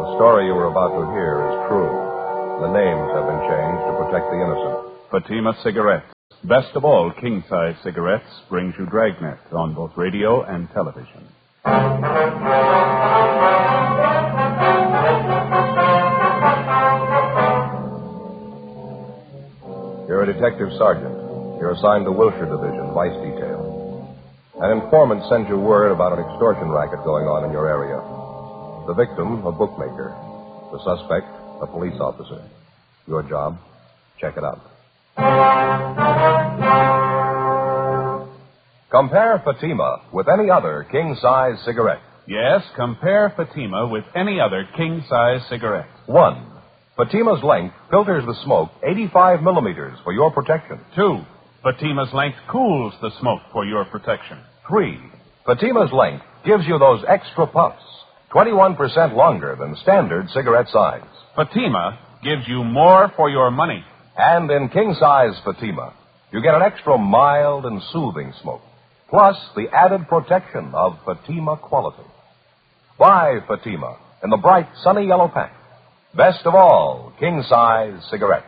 The story you are about to hear is true. The names have been changed to protect the innocent. Fatima Cigarettes. Best of all, king-size cigarettes brings you Dragnet on both radio and television. You're a detective sergeant. You're assigned to Wilshire Division, Vice Detail. An informant sends you word about an extortion racket going on in your area. The victim, a bookmaker. The suspect, a police officer. Your job, check it out. Compare Fatima with any other king-size cigarette. Yes, compare Fatima with any other king-size cigarette. 1. Fatima's length filters the smoke 85 millimeters for your protection. 2. Fatima's length cools the smoke for your protection. 3. Fatima's length gives you those extra puffs, 21% longer than standard cigarette size. Fatima gives you more for your money. And in king-size Fatima, you get an extra mild and soothing smoke, plus the added protection of Fatima quality. Buy Fatima in the bright, sunny yellow pack. Best of all, king-size cigarettes.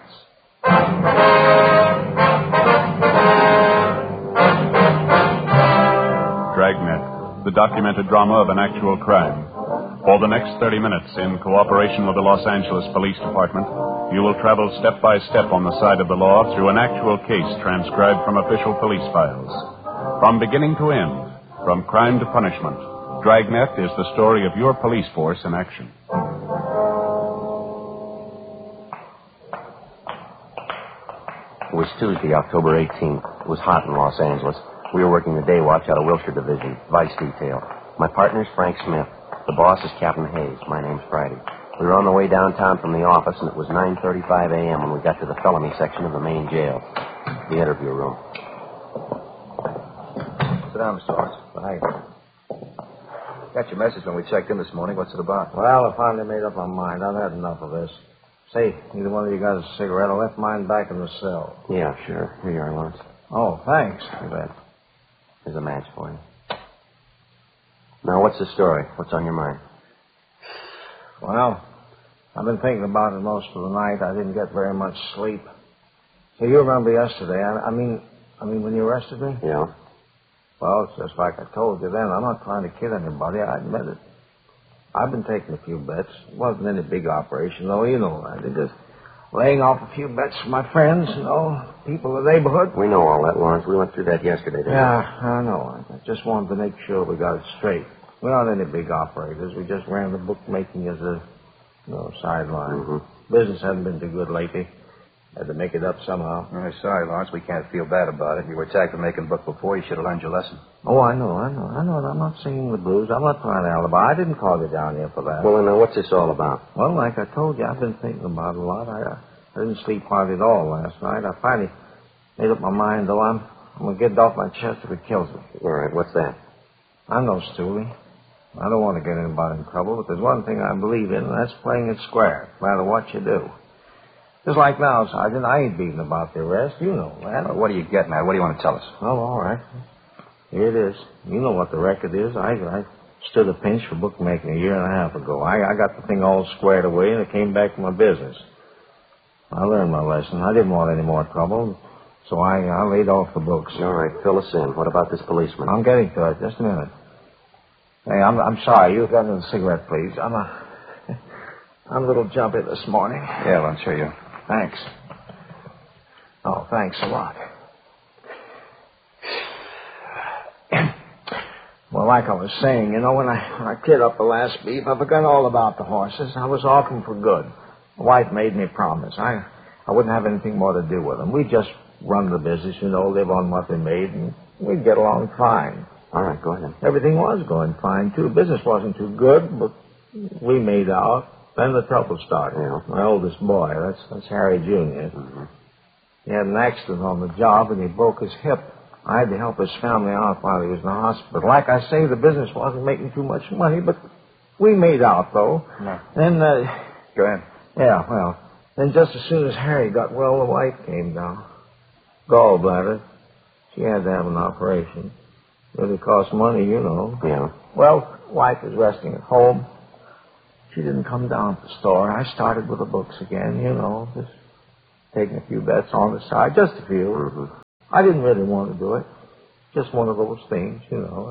Dragnet, the documented drama of an actual crime. For the next 30 minutes, in cooperation with the Los Angeles Police Department, you will travel step by step on the side of the law through an actual case transcribed from official police files. From beginning to end, from crime to punishment, Dragnet is the story of your police force in action. It was Tuesday, October 18th. It was hot in Los Angeles. We were working the day watch out of Wilshire Division, Vice Detail. My partner's Frank Smith. The boss is Captain Hayes. My name's Friday. We were on the way downtown from the office, and it was 9:35 a.m. when we got to the felony section of the main jail, the interview room. Sit down, Mr. Lawrence. Thanks. Got your message when we checked in this morning. What's it about? Well, I finally made up my mind. I've had enough of this. Say, either one of you got a cigarette? I left mine back in the cell. Yeah, sure. Here you are, Lawrence. Oh, thanks. You bet. Here's a match for you. Now, what's the story? What's on your mind? Well, I've been thinking about it most of the night. I didn't get very much sleep. So you remember yesterday? I mean, when you arrested me? Yeah. Well, it's just like I told you then. I'm not trying to kid anybody. I admit it. I've been taking a few bets. It wasn't any big operation, though. You know that. It just laying off a few bets for my friends, people in the neighborhood. We know all that, Lawrence. We went through that yesterday, didn't we? Yeah, I know. I just wanted to make sure we got it straight. We aren't any big operators. We just ran the bookmaking as a, sideline. Mm-hmm. Business hasn't been too good lately. Had to make it up somehow. We're sorry, Lawrence. We can't feel bad about it. You were attacked for making book before. You should have learned your lesson. Oh, I know. I'm not singing the blues. I'm not trying to alibi. I didn't call you down here for that. Well, then, what's this all about? Well, like I told you, I've been thinking about it a lot. I didn't sleep hardly at all last night. I finally made up my mind, though. I'm going to get it off my chest if it kills me. All right, what's that? I'm no stoolie. I don't want to get anybody in trouble, but there's one thing I believe in, and that's playing it square, no matter what you do. Just like now, Sergeant, I ain't beating about the arrest. You know that. Well, what are you getting at? What do you want to tell us? Oh, all right. Here it is. You know what the record is. I stood a pinch for bookmaking a year and a half ago. I got the thing all squared away, and it came back to my business. I learned my lesson. I didn't want any more trouble, so I laid off the books. All right, fill us in. What about this policeman? I'm getting to it. Just a minute. Hey, I'm sorry. You got another cigarette, please. I'm a little jumpy this morning. Yeah, Lawrence, sure you. Thanks. Oh, thanks a lot. Well, like I was saying, when I cleared up the last beef, I forgot all about the horses. I was off them for good. My wife made me promise. I wouldn't have anything more to do with them. We'd just run the business, live on what they made, and we'd get along fine. All right, go ahead. Everything was going fine, too. Business wasn't too good, but we made out. Then the trouble started. Yeah. My oldest boy, that's Harry Jr. Mm-hmm. He had an accident on the job, and he broke his hip. I had to help his family out while he was in the hospital. Like I say, the business wasn't making too much money, but we made out, though. No. Then, Go ahead. Yeah, well, then just as soon as Harry got well, the wife came down. Gallbladder. She had to have an operation. Really cost money, Yeah. Well, wife is resting at home. She didn't come down to the store. I started with the books again, just taking a few bets on the side, just a few. Mm-hmm. I didn't really want to do it. Just one of those things,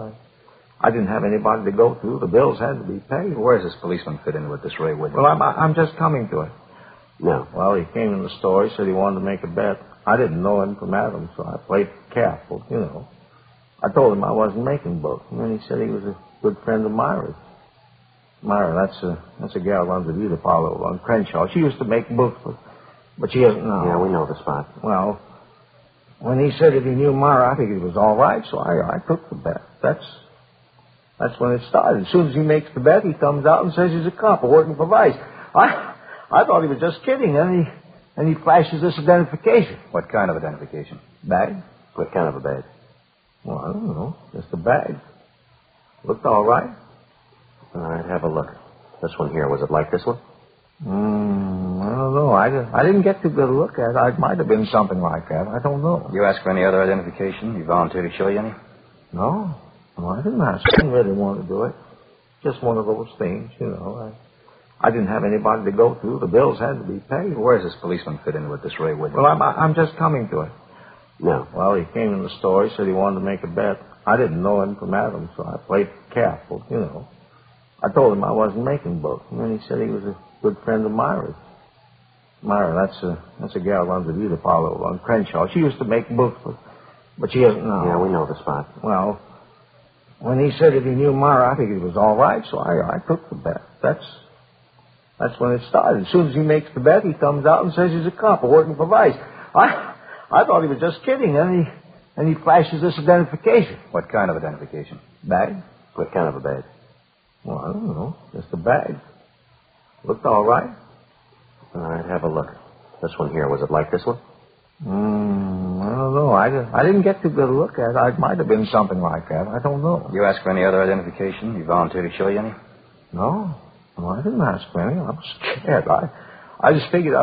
I didn't have anybody to go to. The bills had to be paid. Where does this policeman fit in with this Ray Whitney? Well, I'm just coming to it. No. Well, he came in the store. He said he wanted to make a bet. I didn't know him from Adam, so I played careful, I told him I wasn't making books, and then he said he was a good friend of Myra's. Myra, that's a gal runs at Vita Paulo on Crenshaw. She used to make books, but she isn't now. Yeah, we know the spot. Well, when he said that he knew Myra, I figured it was all right, so I took the bet. That's when it started. As soon as he makes the bet, he comes out and says he's a cop working for Vice. I thought he was just kidding, and he flashes this identification. What kind of identification? Bag? What kind of a bag? Well, I don't know. Just a bag. Looked all right. All right, have a look. This one here, was it like this one? I don't know. I didn't get too good a look at it. It might have been something like that. I don't know. You asked for any other identification? You volunteered to show you any? No. I didn't ask. I didn't really want to do it. Just one of those things, I didn't have anybody to go to. The bills had to be paid. Where does this policeman fit in with this Ray Whitney? Well, I'm just coming to it. No. Well, he came in the store. He said he wanted to make a bet. I didn't know him from Adam, so I played careful, I told him I wasn't making books, and then he said he was a good friend of Myra's. Myra, that's a gal runs at Vita Paulo on Crenshaw. She used to make books, but she isn't now. Yeah, we know the spot. Well, when he said that he knew Myra, I figured it was all right, so I took the bet. That's when it started. As soon as he makes the bet, he comes out and says he's a cop working for Vice. I thought he was just kidding, and he flashes this identification. What kind of identification? Bag? What kind of a bag? Well, I don't know. Just a bag. Looked all right. All right, have a look. This one here, was it like this one? I don't know. I didn't get too good a look at it. It might have been something like that. I don't know. You asked for any other identification? You volunteered to show you any? No. I didn't ask for any. I was scared. I just figured